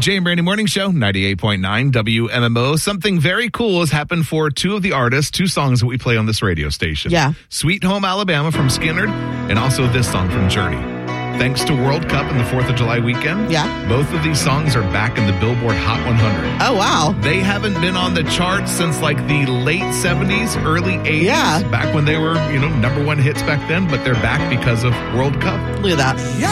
Jay and Brandy Morning Show, 98.9 WMMO. Something very cool has happened for two of the artists, two songs that we play on this radio station. Yeah. Sweet Home Alabama from Skynyrd, and also this song from Journey. Thanks to World Cup and the 4th of July weekend, both of these songs are back in the Billboard Hot 100. Oh, wow. They haven't been on the charts since like the late 70s, early 80s, back when they were, number one hits back then, but they're back because of World Cup. Look at that.